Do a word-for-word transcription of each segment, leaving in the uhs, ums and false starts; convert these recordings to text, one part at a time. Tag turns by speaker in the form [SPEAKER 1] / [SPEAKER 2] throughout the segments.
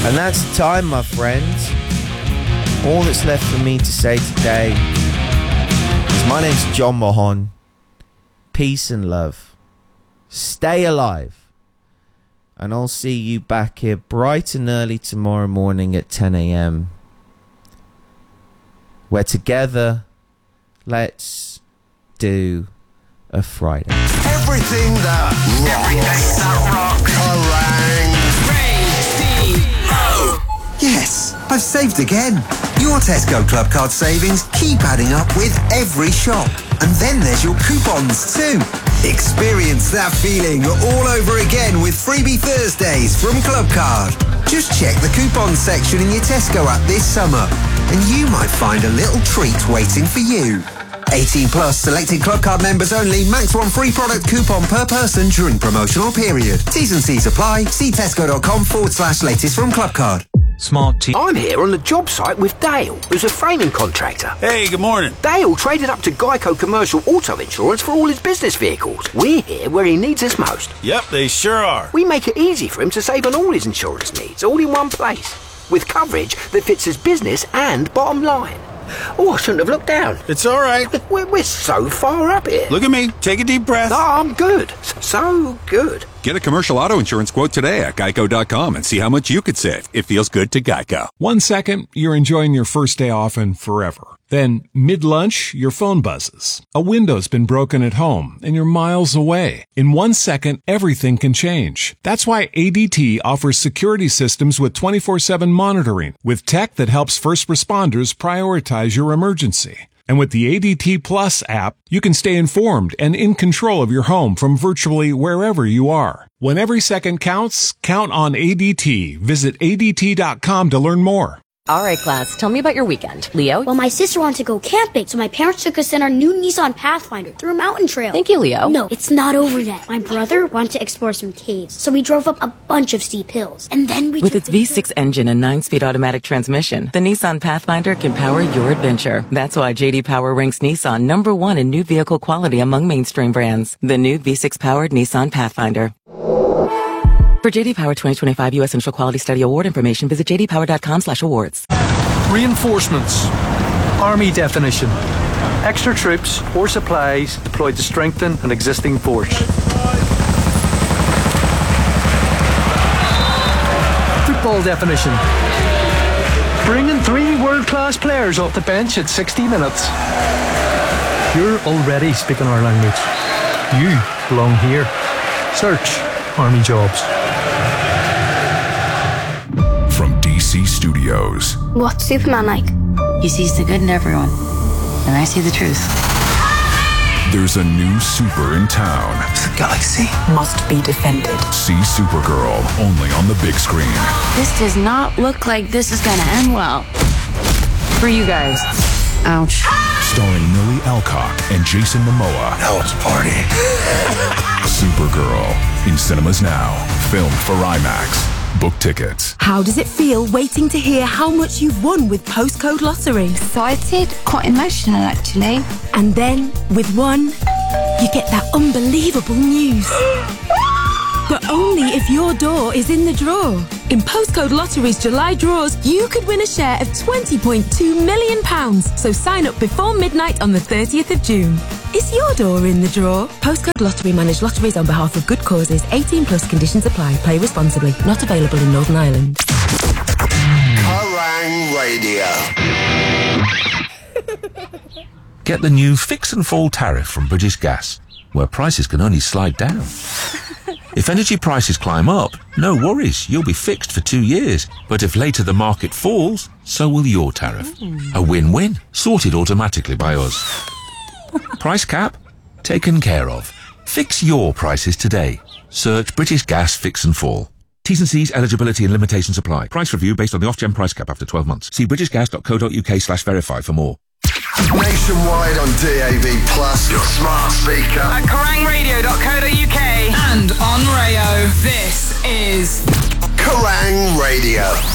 [SPEAKER 1] And that's the time, my friends. All that's left for me to say today is my name's John Mahon. Peace and love. Stay alive. And I'll see you back here bright and early tomorrow morning at ten a.m. where together, let's do a Friday.
[SPEAKER 2] Everything that rocks.
[SPEAKER 3] Everything that rocks.
[SPEAKER 2] Radio. Yes, I've saved again. Your Tesco Club Card savings keep adding up with every shop. And then there's your coupons too. Experience that feeling all over again with Freebie Thursdays from Club Card. Just check the coupons section in your Tesco app this summer and you might find a little treat waiting for you. eighteen plus, selected Club Card members only. Max one free product coupon per person during promotional period. T's and C's apply. See tesco.com forward slash latest from Club Card.
[SPEAKER 4] Smart T.
[SPEAKER 5] I'm here on the job site with Dale, who's a framing contractor.
[SPEAKER 6] Hey, good morning.
[SPEAKER 5] Dale traded up to Geico Commercial Auto Insurance for all his business vehicles. We're here where he needs us most.
[SPEAKER 6] Yep, they sure are.
[SPEAKER 5] We make it easy for him to save on all his insurance needs, all in one place, with coverage that fits his business and bottom line. Oh, I shouldn't have looked down.
[SPEAKER 6] It's all right.
[SPEAKER 5] We're, we're so far up here.
[SPEAKER 6] Look at me. Take a deep breath.
[SPEAKER 5] Oh, I'm good. So good.
[SPEAKER 7] Get a commercial auto insurance quote today at geico dot com and see how much you could save. It feels good to Geico.
[SPEAKER 8] One second, you're enjoying your first day off and forever. Then, mid-lunch, your phone buzzes. A window's been broken at home, and you're miles away. In one second, everything can change. That's why A D T offers security systems with twenty-four seven monitoring, with tech that helps first responders prioritize your emergency. And with the A D T Plus app, you can stay informed and in control of your home from virtually wherever you are. When every second counts, count on A D T. Visit A D T dot com to learn more.
[SPEAKER 9] All right, class, tell me about your weekend. Leo?
[SPEAKER 10] Well, my sister wanted to go camping, so my parents took us in our new Nissan Pathfinder through a mountain trail.
[SPEAKER 9] Thank you, Leo.
[SPEAKER 10] No, it's not over yet. My brother wanted to explore some caves, so we drove up a bunch of steep hills. And then we...
[SPEAKER 11] With its V six engine and nine-speed automatic transmission, the Nissan Pathfinder can power your adventure. That's why J D Power ranks Nissan number one in new vehicle quality among mainstream brands. The new V six-powered Nissan Pathfinder. For J D Power twenty twenty-five U S Initial Quality Study Award information, visit j d power dot com slash awards.
[SPEAKER 12] Reinforcements. Army definition. Extra troops or supplies deployed to strengthen an existing force. Football definition. Bringing three world-class players off the bench at sixty minutes. You're already speaking our language. You belong here. Search Army Jobs.
[SPEAKER 13] From D C Studios.
[SPEAKER 10] What's Superman like?
[SPEAKER 14] He sees the good in everyone, and I see the truth.
[SPEAKER 13] There's a new super in town.
[SPEAKER 14] The galaxy must be defended.
[SPEAKER 13] See Supergirl, only on the big screen.
[SPEAKER 14] This does not look like this is gonna end well. For you guys. Ouch.
[SPEAKER 13] Starring Millie Alcock and Jason Momoa.
[SPEAKER 2] Now it's party.
[SPEAKER 13] Supergirl, in cinemas now. Filmed for IMAX. Book tickets.
[SPEAKER 15] How does it feel waiting to hear how much you've won with Postcode Lottery?
[SPEAKER 14] Excited, quite emotional actually.
[SPEAKER 15] And then, with one, you get that unbelievable news. But only if your door is in the draw. In Postcode Lottery's July draws, you could win a share of twenty point two million pounds. So sign up before midnight on the thirtieth of June. Is your door in the draw? Postcode Lottery manage lotteries on behalf of good causes. eighteen plus conditions apply. Play responsibly. Not available in Northern Ireland.
[SPEAKER 2] Kerrang Radio.
[SPEAKER 16] Get the new Fix and Fall tariff from British Gas, where prices can only slide down. If energy prices climb up, no worries, you'll be fixed for two years. But if later the market falls, so will your tariff. A win-win, sorted automatically by us. Price cap? Taken care of. Fix your prices today. Search British Gas Fix and Fall. T's and C's, eligibility and limitations apply. Price review based on the off-gen price cap after twelve months. See british gas dot co dot u k slash verify for more.
[SPEAKER 2] Nationwide on D A B Plus, your smart speaker.
[SPEAKER 3] At kerrang radio dot co dot u k and on Rayo. This is
[SPEAKER 2] Kerrang Radio.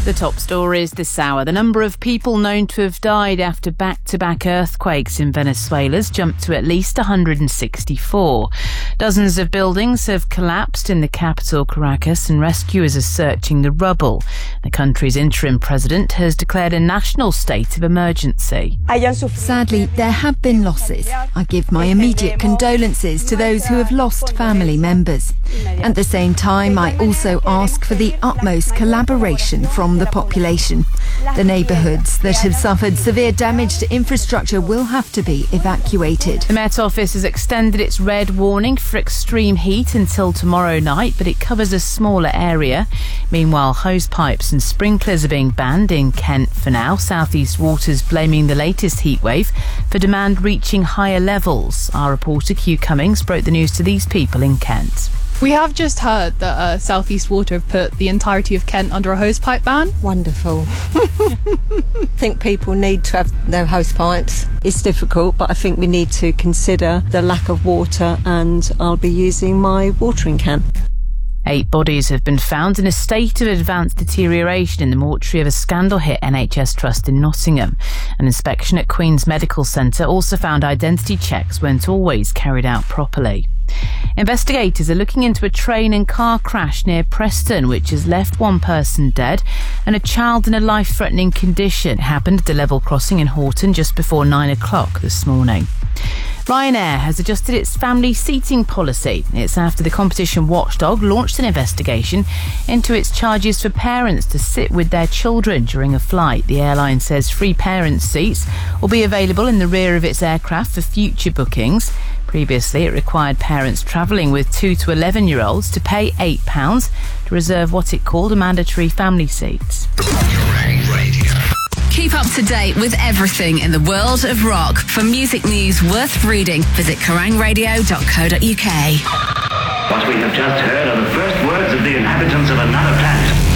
[SPEAKER 4] The top stories this hour. The number of people known to have died after back-to-back earthquakes in Venezuela's jumped to at least one hundred sixty-four. Dozens of buildings have collapsed in the capital, Caracas, and rescuers are searching the rubble. The country's interim president has declared a national state of emergency.
[SPEAKER 17] Sadly, there have been losses. I give my immediate condolences to those who have lost family members. At the same time, I also ask for the utmost collaboration from the population. The neighbourhoods that have suffered severe damage to infrastructure will have to be evacuated.
[SPEAKER 4] The Met Office has extended its red warning for extreme heat until tomorrow night, but it covers a smaller area. Meanwhile, hose pipes and sprinklers are being banned in Kent for now. South East Water's blaming the latest heatwave for demand reaching higher levels. Our reporter Q Cummings broke the news to these people in Kent.
[SPEAKER 18] We have just heard that uh, South East Water have put the entirety of Kent under a hosepipe ban.
[SPEAKER 19] Wonderful. I think people need to have their hosepipes. It's difficult, but I think we need to consider the lack of water, and I'll be using my watering can.
[SPEAKER 4] Eight bodies have been found in a state of advanced deterioration in the mortuary of a scandal-hit N H S trust in Nottingham. An inspection at Queen's Medical Centre also found identity checks weren't always carried out properly. Investigators are looking into a train and car crash near Preston, which has left one person dead and a child in a life-threatening condition. It happened at the level crossing in Horton just before nine o'clock this morning. Ryanair has adjusted its family seating policy. It's after the competition watchdog launched an investigation into its charges for parents to sit with their children during a flight. The airline says free parents' seats will be available in the rear of its aircraft for future bookings. Previously, it required parents travelling with two to eleven-year-olds to pay eight pounds to reserve what it called a mandatory family seat.
[SPEAKER 20] Keep up to date with everything in the world of rock. For music news worth reading, visit kerrang radio dot co dot uk.
[SPEAKER 21] What we have just heard are the first words of the inhabitants of a night